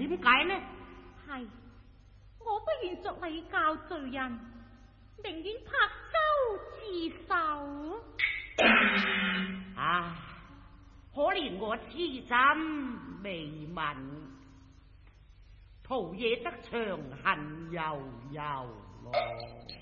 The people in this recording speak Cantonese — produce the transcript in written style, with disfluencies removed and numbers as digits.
點解呢？ 係我不願作禮教罪人，寧願拍舟自首。 唉，可憐我痴心未泯，陶冶得長恨悠悠咯。